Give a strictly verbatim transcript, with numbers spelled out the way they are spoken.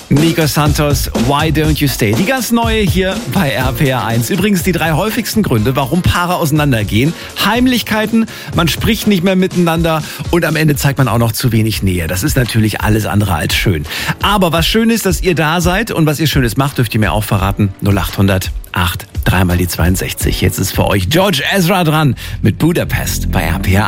Nico Santos, Why Don't You Stay? Die ganz neue hier bei R P R eins. Übrigens die drei häufigsten Gründe, warum Paare auseinandergehen. Heimlichkeiten, man spricht nicht mehr miteinander und am Ende zeigt man auch noch zu wenig Nähe. Das ist natürlich alles andere als schön. Aber was schön ist, dass ihr da seid und was ihr Schönes macht, dürft ihr mir auch verraten. null acht hundert acht, dreimal die zweiundsechzig. Jetzt ist für euch George Ezra dran mit Budapest bei R P R eins.